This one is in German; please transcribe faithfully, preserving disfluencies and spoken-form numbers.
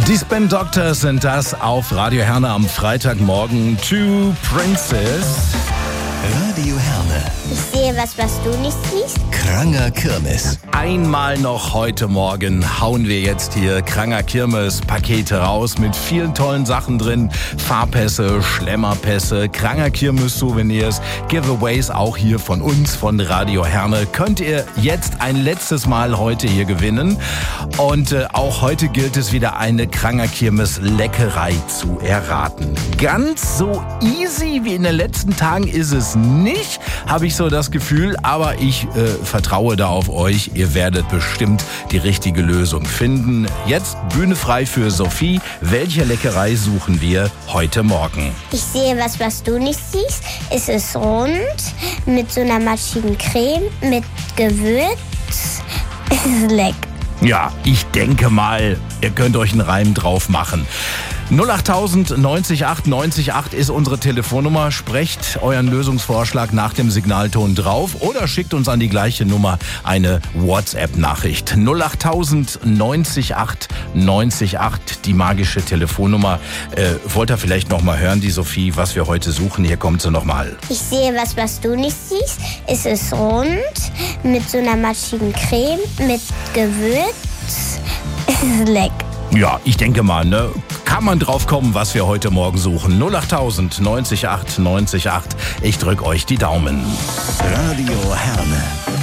Die Spin Doctors sind das auf Radio Herne am Freitagmorgen. Two Princes. Radio Herne. Ich sehe was, was du nicht siehst. Kranger Kirmes. Einmal noch heute Morgen hauen wir jetzt hier Kranger Kirmes Pakete raus mit vielen tollen Sachen drin. Fahrpässe, Schlemmerpässe, Kranger Kirmes Souvenirs, Giveaways auch hier von uns, von Radio Herne. Könnt ihr jetzt ein letztes Mal heute hier gewinnen. Und äh, auch heute gilt es wieder eine Kranger Kirmes Leckerei zu erraten. Ganz so easy wie in den letzten Tagen ist es nicht, habe ich so das Gefühl. Aber ich äh, vertraue da auf euch. Ihr werdet bestimmt die richtige Lösung finden. Jetzt Bühne frei für Sophie. Welche Leckerei suchen wir heute Morgen? Ich sehe was, was du nicht siehst. Es ist rund, mit so einer matschigen Creme, mit Gewürz. Es ist lecker. Ja, ich denke mal, ihr könnt euch einen Reim drauf machen. null acht tausend neunzig acht neunzig acht ist unsere Telefonnummer. Sprecht euren Lösungsvorschlag nach dem Signalton drauf oder schickt uns an die gleiche Nummer eine WhatsApp-Nachricht. null acht tausend neunzig acht neunzig acht, die magische Telefonnummer. Äh, wollt ihr vielleicht noch mal hören, die Sophie, was wir heute suchen? Hier kommt sie noch mal. Ich sehe was, was du nicht siehst. Es ist rund, mit so einer matschigen Creme, mit Gewürz. Es ist lecker. Ja, ich denke mal, ne? Kann man drauf kommen, was wir heute Morgen suchen. null acht tausend neunzig acht neunzig acht. Ich drück euch die Daumen. Radio Herne.